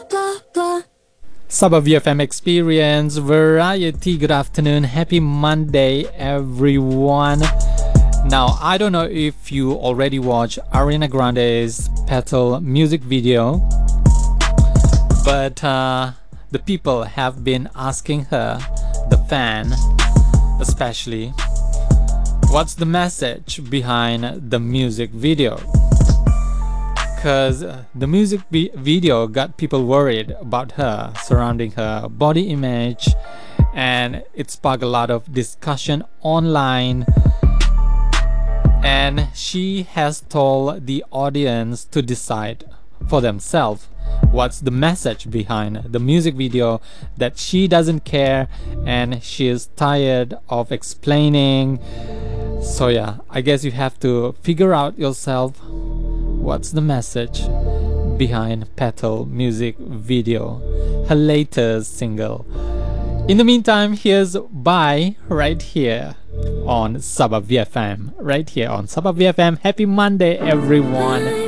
Sabah VFM Experience Variety. Good afternoon, happy Monday everyone. Now I don't know if you already watched Ariana Grande's Petal music video, but the people have been asking her, the fan especially, what's the message behind the music video? Because the music video got people worried about her, surrounding her body image, and it sparked a lot of discussion online. And she has told the audience to decide for themselves what's the message behind the music video, that she doesn't care and she is tired of explaining. So yeah, I guess you have to figure out yourself what's the message behind Petal music video, her latest single. In the meantime, here's Bye right here on Sabah VFM. Right here on Sabah VFM. Happy Monday, everyone.